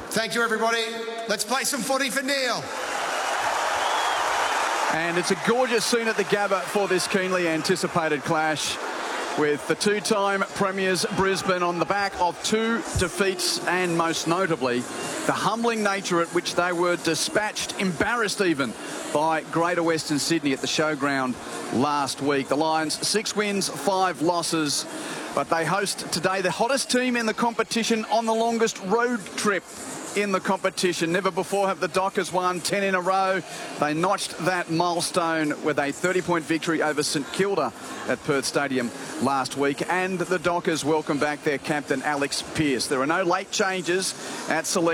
Thank you, everybody. Let's play some footy for Neil. And it's a gorgeous scene at the Gabba for this keenly anticipated clash, with the two-time premiers Brisbane on the back of 2 defeats, and most notably the humbling nature at which they were dispatched, embarrassed even, by Greater Western Sydney at the showground last week. The Lions 6 wins, 5 losses, but they host today the hottest team in the competition on the longest road trip in the competition. Never before have the Dockers won 10 in a row. They notched that milestone with a 30-point victory over St Kilda at Perth Stadium last week. And the Dockers welcome back their captain, Alex Pearce. There are no late changes at select.